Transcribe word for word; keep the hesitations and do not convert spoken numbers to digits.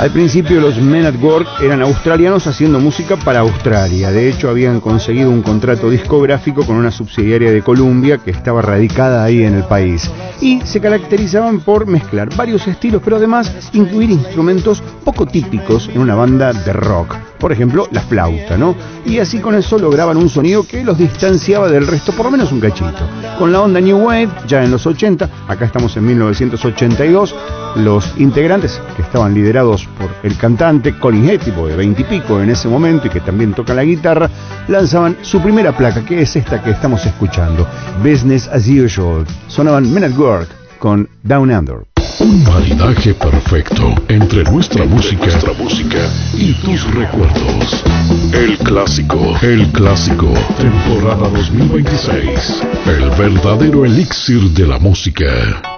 Al principio los Men at Work eran australianos haciendo música para Australia. De hecho, habían conseguido un contrato discográfico con una subsidiaria de Columbia que estaba radicada ahí en el país. Y se caracterizaban por mezclar varios estilos, pero además incluir instrumentos poco típicos en una banda de rock. Por ejemplo, la flauta, ¿no? Y así con eso lograban un sonido que los distanciaba del resto, por lo menos un cachito. Con la onda New Wave, ya en los ochenta, acá estamos en mil novecientos ochenta y dos, los integrantes, que estaban liderados por el cantante Colin Hay, tipo de veinte y pico en ese momento y que también toca la guitarra, lanzaban su primera placa, que es esta que estamos escuchando, Business as Usual. Sonaban Men at Work con Down Under. Un maridaje perfecto entre nuestra música, nuestra música y tus recuerdos. El clásico, el clásico, temporada dos mil veintiséis. El verdadero elixir de la música.